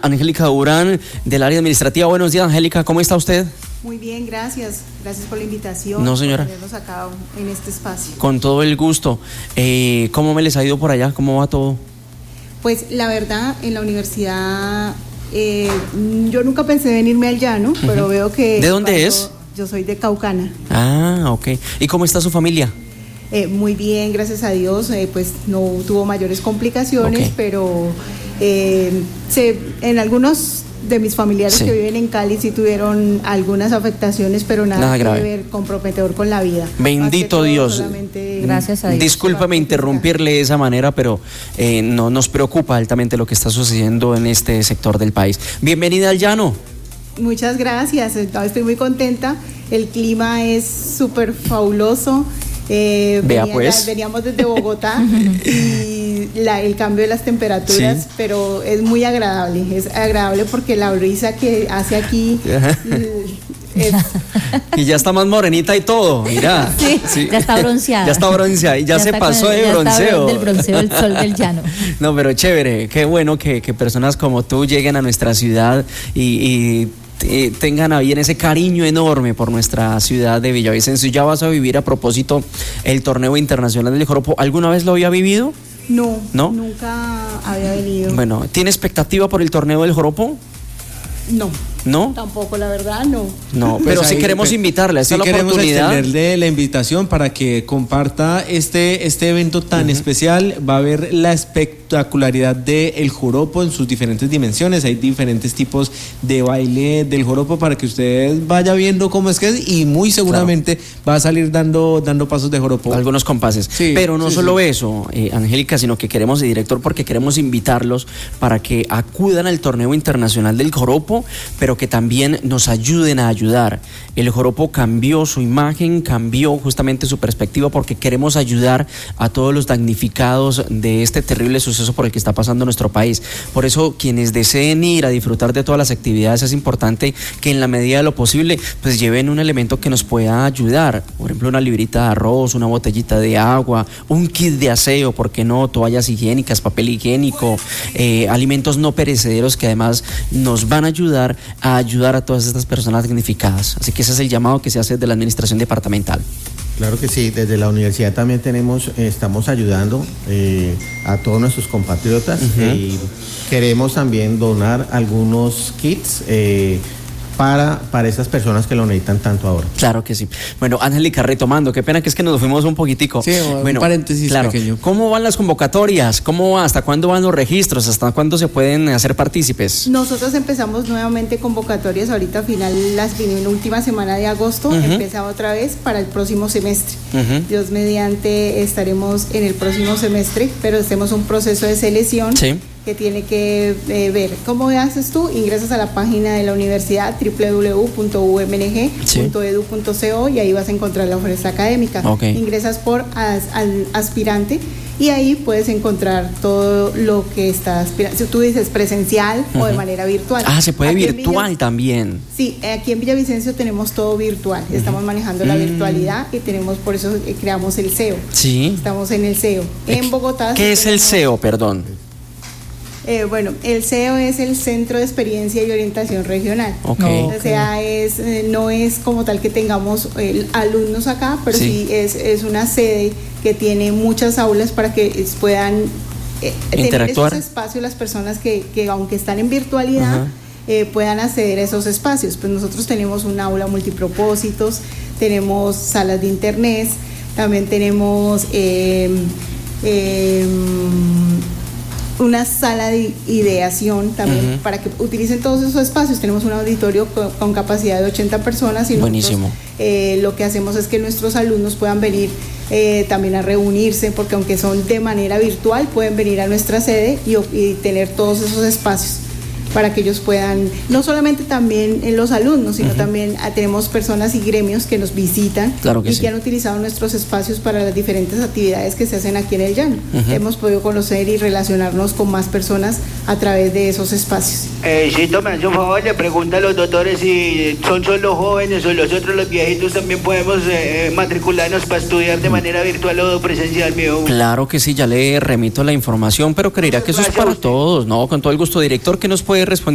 Angélica Durán, del área administrativa. Buenos días, Angélica, ¿cómo está usted? Muy bien, gracias. Gracias por la invitación. No, señora. Por tenernos acá en este espacio. Con todo el gusto. ¿Cómo me les ha ido por allá? ¿Cómo va todo? Pues la verdad, en la universidad, yo nunca pensé venirme al llano, pero veo que... ¿De dónde es? Yo soy de Caucana. Ah, ok. ¿Y cómo está su familia? Muy bien, gracias a Dios, pues no tuvo mayores complicaciones, Okay. pero en algunos de mis familiares Sí. que viven en Cali sí tuvieron algunas afectaciones, pero nada grave. que ver comprometedor con la vida. Bendito Dios. Gracias a Dios. Discúlpame interrumpirle de esa manera, pero no nos preocupa altamente lo que está sucediendo en este sector del país. Bienvenida al llano. Muchas gracias, estoy muy contenta. El clima es súper fabuloso. Veníamos desde Bogotá y el cambio de las temperaturas, sí. Pero es muy agradable. Es agradable porque la brisa que hace aquí y ya está más morenita y todo, mira. Sí, sí. Ya está bronceada. Ya está bronceada y ya se pasó de bronceo. Del bronceo del sol del llano. No, pero chévere, qué bueno que personas como tú lleguen a nuestra ciudad y tengan a bien ese cariño enorme por nuestra ciudad de Villavicencio. ¿Ya vas a vivir, a propósito, el torneo internacional del joropo? ¿Alguna vez lo había vivido? No, nunca había venido. Bueno, ¿tiene expectativa por el torneo del joropo? No, tampoco, la verdad, no. No, pero pues sí queremos invitarle, esta es la oportunidad. Queremos extenderle la invitación para que comparta este evento tan especial. Va a haber la espectacularidad del joropo en sus diferentes dimensiones. Hay diferentes tipos de baile del joropo para que usted vaya viendo cómo es que es, y muy seguramente va a salir dando pasos de joropo. Algunos compases. Sí, pero no solo eso, Angélica, sino que queremos, director, porque queremos invitarlos para que acudan al torneo internacional del joropo, pero que también nos ayuden a ayudar. El joropo cambió su imagen, cambió justamente su perspectiva, porque queremos ayudar a todos los damnificados de este terrible suceso por el que está pasando nuestro país. Por eso, quienes deseen ir a disfrutar de todas las actividades, es importante que en la medida de lo posible pues lleven un elemento que nos pueda ayudar. Por ejemplo, una librita de arroz, una botellita de agua, un kit de aseo, ¿por qué no? Toallas higiénicas, papel higiénico, alimentos no perecederos que además nos van a ayudar a todas estas personas damnificadas. Así que ese es el llamado que se hace de la administración departamental. Claro que sí, desde la universidad también estamos ayudando a todos nuestros compatriotas y queremos también donar algunos kits para esas personas que lo necesitan tanto ahora. Claro que sí. Bueno, Angélica, retomando, qué pena que es que nos fuimos un poquitico. Sí, un paréntesis pequeño. ¿Cómo van las convocatorias? ¿Hasta cuándo van los registros? ¿Hasta cuándo se pueden hacer partícipes? Nosotros empezamos nuevamente convocatorias ahorita la última semana de agosto, empezaba otra vez para el próximo semestre. Dios mediante estaremos en el próximo semestre, pero hacemos un proceso de selección. Sí. Que tiene que ver cómo haces tú, ingresas a la página de la universidad www.umng.edu.co y ahí vas a encontrar la oferta académica. Okay. Ingresas por aspirante y ahí puedes encontrar todo lo que está aspirando. Si tú dices presencial o de manera virtual. Ah, se puede aquí virtual también. Sí, aquí en Villavicencio tenemos todo virtual. Estamos manejando la virtualidad y por eso creamos el CEO. Sí. Estamos en el CEO. En Bogotá. ¿Qué es el CEO, perdón? Bueno, el CEO es el Centro de Experiencia y Orientación Regional. Okay. O sea, no es como tal que tengamos alumnos acá, pero sí es una sede que tiene muchas aulas para que puedan tener esos espacios las personas que aunque están en virtualidad, puedan acceder a esos espacios. Pues nosotros tenemos un aula multipropósitos, tenemos salas de internet, también tenemos una sala de ideación también para que utilicen todos esos espacios. Tenemos un auditorio con capacidad de 80 personas y buenísimo. Lo que hacemos es que nuestros alumnos puedan venir también a reunirse, porque aunque son de manera virtual, pueden venir a nuestra sede y tener todos esos espacios para que ellos puedan, no solamente también los alumnos, sino también tenemos personas y gremios que nos visitan que han utilizado nuestros espacios para las diferentes actividades que se hacen aquí en el llano. Hemos podido conocer y relacionarnos con más personas a través de esos espacios. Sí, tome un favor, le pregunta a los doctores si son solo jóvenes o nosotros los viejitos también podemos matricularnos para estudiar de manera virtual o presencial, mío. Claro que sí, ya le remito la información, pero creería que eso es para todos, ¿no? Con todo el gusto, director, que nos puede responder